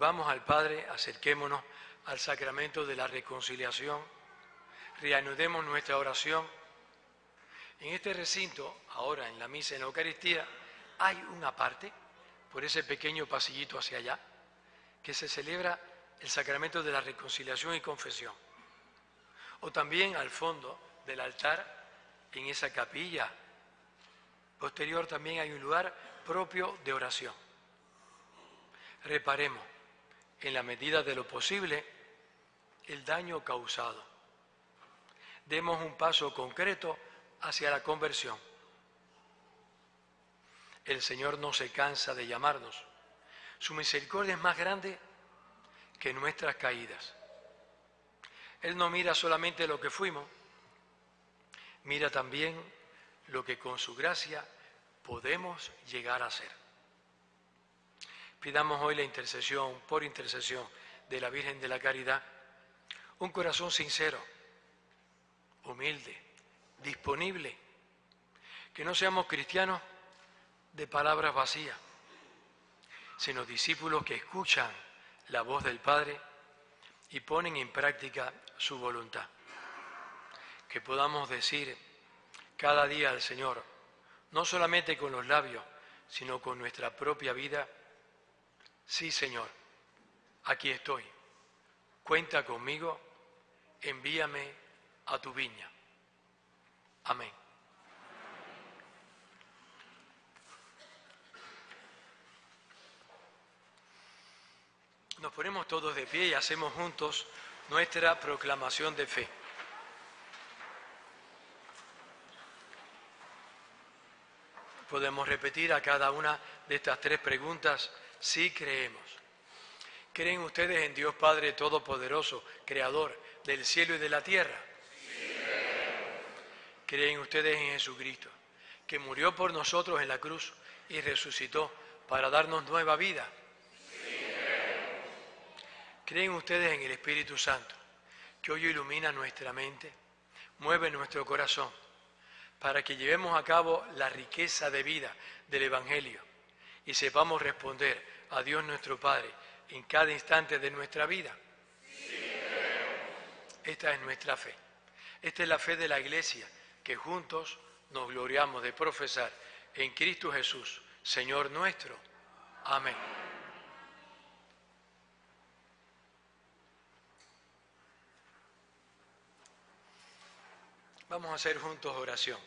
vamos al Padre, acerquémonos al sacramento de la reconciliación, reanudemos nuestra oración. En este recinto, ahora en la misa, en la Eucaristía, hay una parte, por ese pequeño pasillito hacia allá, que se celebra el sacramento de la reconciliación y confesión. O también al fondo del altar, en esa capilla posterior, también hay un lugar propio de oración. Reparemos, en la medida de lo posible, el daño causado. Demos un paso concreto hacia la conversión. El Señor no se cansa de llamarnos. Su misericordia es más grande que nuestras caídas. Él no mira solamente lo que fuimos, mira también lo que con su gracia podemos llegar a ser. Pidamos hoy la intercesión, por intercesión de la Virgen de la Caridad, un corazón sincero, humilde, disponible, que no seamos cristianos de palabras vacías, sino discípulos que escuchan la voz del Padre y ponen en práctica su voluntad. Que podamos decir cada día al Señor, no solamente con los labios, sino con nuestra propia vida: sí, Señor, aquí estoy, cuenta conmigo, envíame a tu viña. Amén. Nos ponemos todos de pie y hacemos juntos nuestra proclamación de fe. Podemos repetir a cada una de estas tres preguntas: sí creemos. ¿Creen ustedes en Dios Padre Todopoderoso, Creador del cielo y de la tierra? Sí creemos. ¿Creen ustedes en Jesucristo, que murió por nosotros en la cruz y resucitó para darnos nueva vida? Sí creemos. ¿Creen ustedes en el Espíritu Santo, que hoy ilumina nuestra mente, mueve nuestro corazón, para que llevemos a cabo la riqueza de vida del Evangelio y sepamos responder a Dios nuestro Padre en cada instante de nuestra vida? Sí creemos. Esta es nuestra fe. Esta es la fe de la Iglesia, que juntos nos gloriamos de profesar en Cristo Jesús, Señor nuestro. Amén. Vamos a hacer juntos oración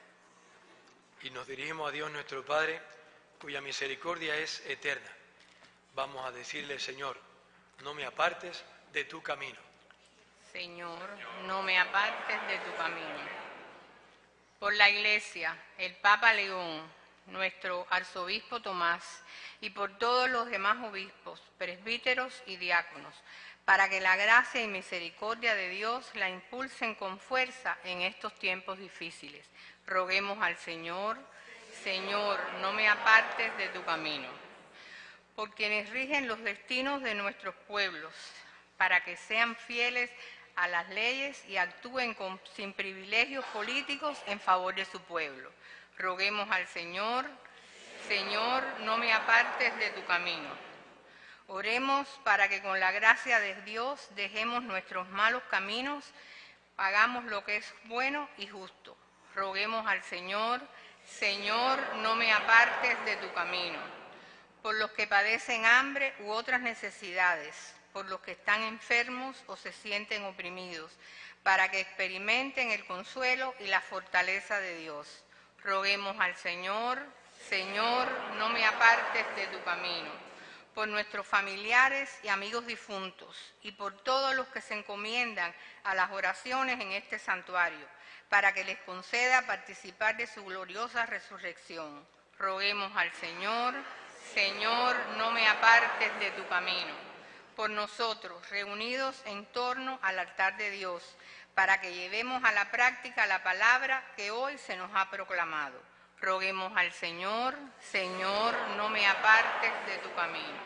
y nos dirigimos a Dios nuestro Padre, cuya misericordia es eterna. Vamos a decirle: Señor, no me apartes de tu camino. Señor, no me apartes de tu camino. Por la Iglesia, el Papa León, nuestro arzobispo Tomás, y por todos los demás obispos, presbíteros y diáconos, para que la gracia y misericordia de Dios la impulsen con fuerza en estos tiempos difíciles. Roguemos al Señor: Señor, no me apartes de tu camino. Por quienes rigen los destinos de nuestros pueblos, para que sean fieles a las leyes y actúen sin privilegios políticos en favor de su pueblo. Roguemos al Señor: Señor, no me apartes de tu camino. Oremos para que con la gracia de Dios dejemos nuestros malos caminos, hagamos lo que es bueno y justo. Roguemos al Señor: Señor, no me apartes de tu camino. Por los que padecen hambre u otras necesidades, por los que están enfermos o se sienten oprimidos, para que experimenten el consuelo y la fortaleza de Dios. Roguemos al Señor: Señor, no me apartes de tu camino. Por nuestros familiares y amigos difuntos, y por todos los que se encomiendan a las oraciones en este santuario, para que les conceda participar de su gloriosa resurrección. Roguemos al Señor: Señor, no me apartes de tu camino. Por nosotros, reunidos en torno al altar de Dios, para que llevemos a la práctica la palabra que hoy se nos ha proclamado. Roguemos al Señor: Señor, no me apartes de tu camino.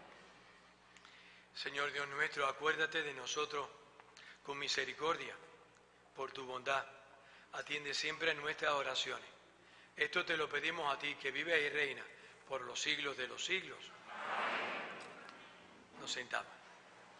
Señor Dios nuestro, acuérdate de nosotros con misericordia, por tu bondad. Atiende siempre a nuestras oraciones. Esto te lo pedimos a ti, que vives y reinas por los siglos de los siglos. Nos sentamos.